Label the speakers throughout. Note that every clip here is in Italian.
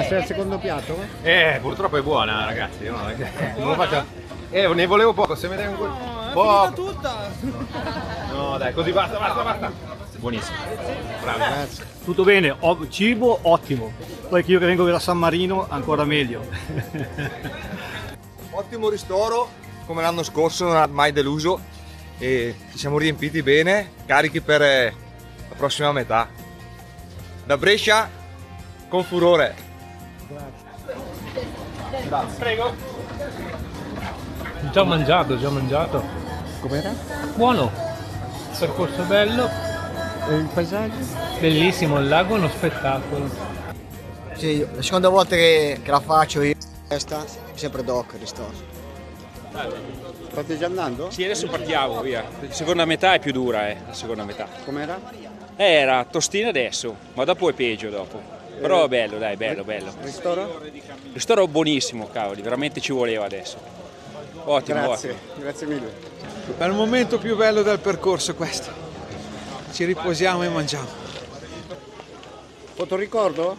Speaker 1: sei al secondo piatto?
Speaker 2: Purtroppo è buona, ragazzi. No? Non lo faccio. Ne volevo poco, se mi dai un po'.
Speaker 3: Tutta!
Speaker 2: No, dai, così basta. Buonissimo. Bravo.
Speaker 1: Grazie.
Speaker 4: Tutto bene, cibo ottimo. Poi che io che vengo da San Marino ancora meglio.
Speaker 5: Ottimo ristoro, come l'anno scorso, non ha mai deluso e ci siamo riempiti bene, carichi per la prossima metà. Da Brescia con furore.
Speaker 2: Grazie. Prego.
Speaker 6: Già mangiato.
Speaker 1: Com'era?
Speaker 6: Buono. Percorso bello,
Speaker 1: E il paesaggio?
Speaker 6: bellissimo, il lago è uno spettacolo.
Speaker 7: Sì, la seconda volta che la faccio io, questa, sempre doc ristoro.
Speaker 1: State già andando?
Speaker 8: Sì, adesso partiamo, via. La seconda metà è più dura, la seconda metà.
Speaker 1: Com'era?
Speaker 8: Era tostina adesso, ma dopo è peggio dopo. Però bello, dai, bello.
Speaker 1: Ristoro?
Speaker 8: Il ristoro buonissimo, cavoli, veramente ci voleva adesso. Ottimo,
Speaker 1: Grazie, grazie mille.
Speaker 3: È il momento più bello del percorso questo. Ci riposiamo e mangiamo.
Speaker 1: Fotoricordo?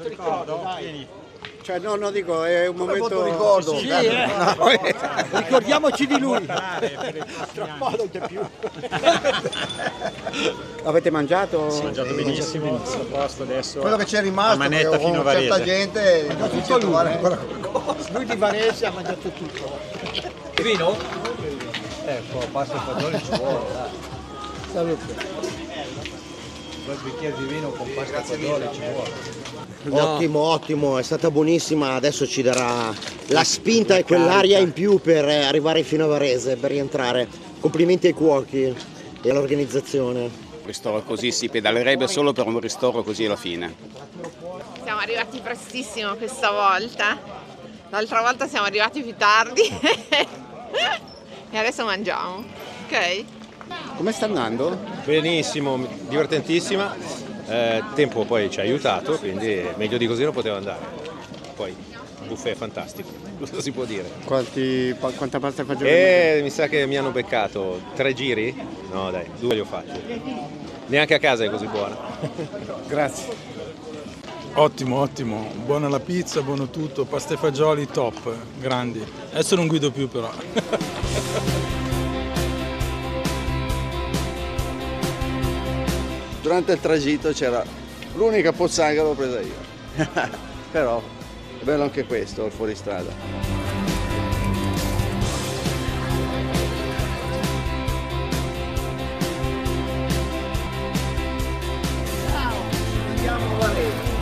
Speaker 1: Cioè no, dico, è un momento...
Speaker 7: ricordo.
Speaker 1: Sì,
Speaker 7: Ricordiamoci di lui.
Speaker 1: Tra un po' non c'è più. Avete mangiato?
Speaker 9: Sì, mangiato benissimo, a posto adesso.
Speaker 7: Quello che c'è rimasto,
Speaker 9: manetta
Speaker 7: con
Speaker 9: fino a
Speaker 7: certa
Speaker 9: Varese.
Speaker 7: gente, non si può trovare ancora qualcosa.
Speaker 1: Lui di Varese ha mangiato tutto.
Speaker 8: Vino?
Speaker 7: Ecco, pasta e fagioli ci vuole.
Speaker 1: Salute.
Speaker 7: Un bicchiere di vino con pasta e fagioli ci vuole. Ottimo, è stata buonissima, adesso ci darà la spinta e quell'aria in più per arrivare fino a Varese, per rientrare. Complimenti ai cuochi e all'organizzazione.
Speaker 9: Un ristoro così si pedalerebbe solo per un ristoro così alla fine.
Speaker 10: Siamo arrivati prestissimo questa volta, l'altra volta siamo arrivati più tardi e adesso mangiamo, ok?
Speaker 1: Come sta andando?
Speaker 2: Benissimo, divertentissima. Tempo poi ci ha aiutato, quindi meglio di così non poteva andare. Poi il buffet è fantastico, cosa si può dire?
Speaker 1: Quanta pasta e fagioli?
Speaker 2: Mi sa che mi hanno beccato 3 giri? No dai, 2 li ho fatti. Neanche a casa è così buona.
Speaker 1: Grazie.
Speaker 3: Ottimo, buona la pizza, buono tutto, pasta e fagioli top, grandi. Adesso non guido più però.
Speaker 1: Durante il tragitto c'era l'unica pozzanghera l'ho presa io. Però è bello anche questo, il fuoristrada.